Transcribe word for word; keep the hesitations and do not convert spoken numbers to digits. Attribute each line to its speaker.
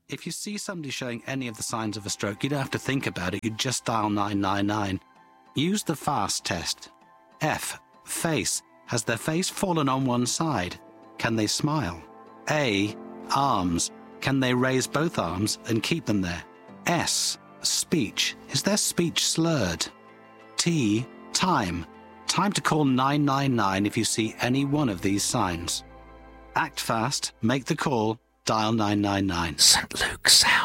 Speaker 1: If you see somebody showing any of the signs of a stroke, you don't have to think about it. You just dial nine nine nine. Use the FAST test. F. Face. Has their face fallen on one side? Can they smile? A. Arms. Can they raise both arms and keep them there? S. Speech. Is their speech slurred? T. Time. Time to call nine nine nine if you see any one of these signs. Act fast, make the call, dial nine nine nine.
Speaker 2: Saint Luke's